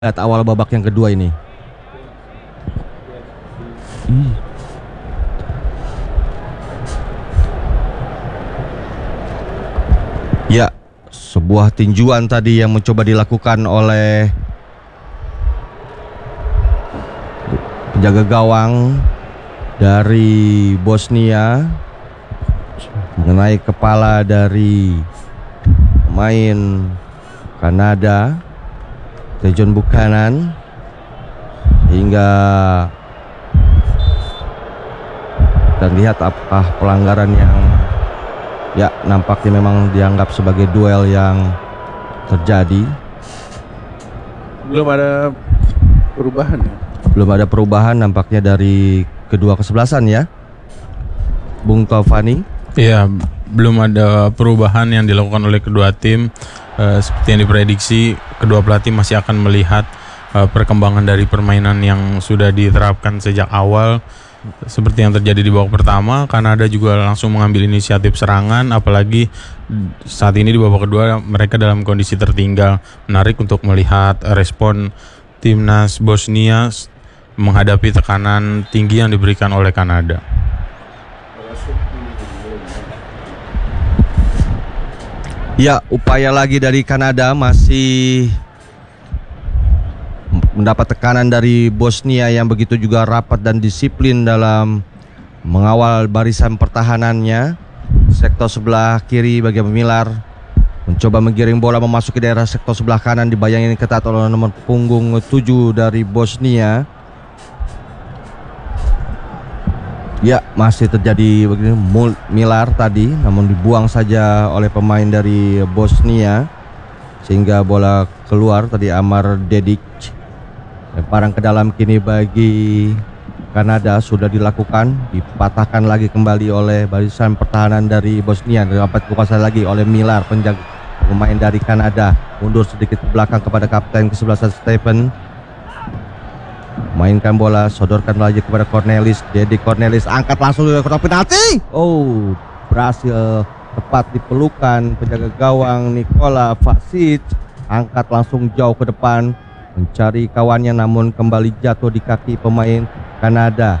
Lihat awal babak yang kedua ini. Ya, sebuah tinjuan tadi yang mencoba dilakukan oleh penjaga gawang dari Bosnia mengenai kepala dari pemain Kanada, Tejon Buchanan, hingga dan lihat apakah pelanggaran yang nampaknya memang dianggap sebagai duel yang terjadi. Belum ada perubahan ya? Belum ada perubahan nampaknya dari kedua kesebelasan ya, Bung Taufani. Iya, belum ada perubahan yang dilakukan oleh kedua tim. Seperti yang diprediksi, kedua pelatih masih akan melihat perkembangan dari permainan yang sudah diterapkan sejak awal. Seperti yang terjadi di babak pertama, Kanada juga langsung mengambil inisiatif serangan, apalagi saat ini di babak kedua mereka dalam kondisi tertinggal. Menarik untuk melihat respon timnas Bosnia menghadapi tekanan tinggi yang diberikan oleh Kanada. Ya, upaya lagi dari Kanada, masih mendapat tekanan dari Bosnia yang begitu juga rapat dan disiplin dalam mengawal barisan pertahanannya. Sektor sebelah kiri bagian Milar mencoba menggiring bola memasuki daerah sektor sebelah kanan, dibayangin ketat oleh nomor punggung 7 dari Bosnia. Ya, masih terjadi begini Milar tadi, namun dibuang saja oleh pemain dari Bosnia sehingga bola keluar tadi. Amar Dedic, lemparan ke dalam kini bagi Kanada sudah dilakukan, dipatahkan lagi kembali oleh barisan pertahanan dari Bosnia, dapat dikuasai lagi oleh Milar, penjaga pemain dari Kanada. Mundur sedikit ke belakang kepada kapten kesebelasan Stephen, mainkan bola, sodorkan lagi kepada Cornelis. Jadi Cornelis angkat langsung ke kotak penalti. Oh, berhasil tepat dipelukan penjaga gawang Nikola Vasic. Angkat langsung jauh ke depan mencari kawannya, namun kembali jatuh di kaki pemain Kanada.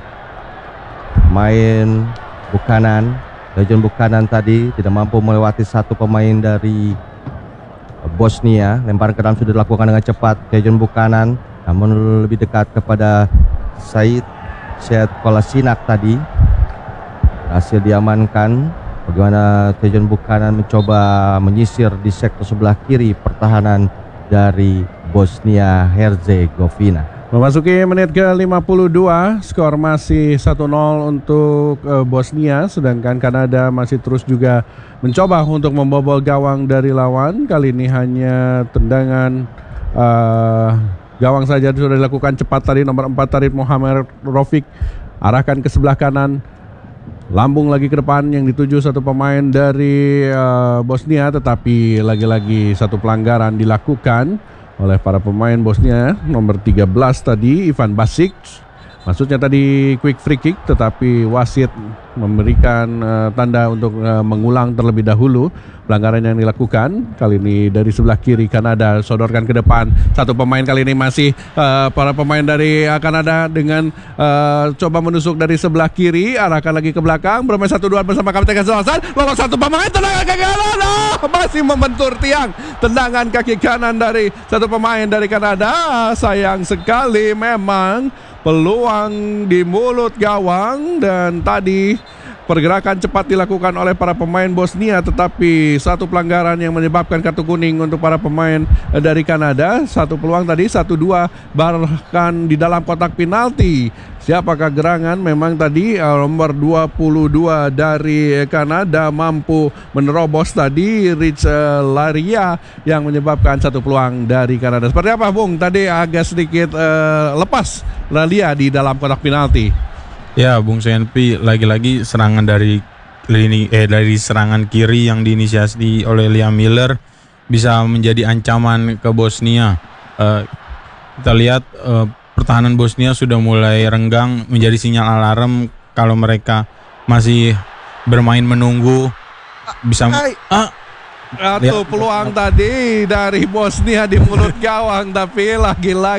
Pemain Buchanan, Tejon Buchanan tadi tidak mampu melewati satu pemain dari Bosnia. Lemparan ke dalam sudah dilakukan dengan cepat Tejon Buchanan, namun lebih dekat kepada Said Kolasinak tadi. Berhasil diamankan. Bagaimana Tejon Buchanan mencoba menyisir di sektor sebelah kiri pertahanan dari Bosnia Herzegovina. Memasuki menit ke-52, skor masih 1-0 untuk Bosnia, sedangkan Kanada masih terus juga mencoba untuk membobol gawang dari lawan. Kali ini hanya tendangan gawang saja sudah dilakukan cepat tadi. Nomor 4 Tarid Muhammad Rofik arahkan ke sebelah kanan, lambung lagi ke depan yang dituju satu pemain dari Bosnia, tetapi lagi-lagi satu pelanggaran dilakukan oleh para pemain Bosnia. Nomor 13 tadi Ivan Basic, maksudnya tadi quick free kick, tetapi wasit memberikan tanda untuk mengulang terlebih dahulu pelanggaran yang dilakukan. Kali ini dari sebelah kiri Kanada, sodorkan ke depan satu pemain. Kali ini masih para pemain dari Kanada dengan coba menusuk dari sebelah kiri, arahkan lagi ke belakang, bermain 1-2 bersama kapten kesebelasan. Lolos satu pemain, tendangan kaki kanan, masih membentur tiang. Tendangan kaki kanan dari satu pemain dari Kanada. Sayang sekali memang peluang di mulut gawang, dan tadi pergerakan cepat dilakukan oleh para pemain Bosnia, tetapi satu pelanggaran yang menyebabkan kartu kuning untuk para pemain dari Kanada. Satu peluang tadi, 1-2, bahkan di dalam kotak penalti. Siapakah gerangan? Memang tadi nomor 22 dari Kanada mampu menerobos tadi, Rich Laria, yang menyebabkan satu peluang dari Kanada. Seperti apa, Bung? Tadi agak sedikit lepas Laria di dalam kotak penalti. Ya, Bung CNP, lagi-lagi serangan dari serangan kiri yang diinisiasi oleh Liam Miller bisa menjadi ancaman ke Bosnia. Kita lihat pertahanan Bosnia sudah mulai renggang, menjadi sinyal alarm kalau mereka masih bermain menunggu bisa Peluang tadi dari Bosnia di mulut gawang, tapi lagi-lagi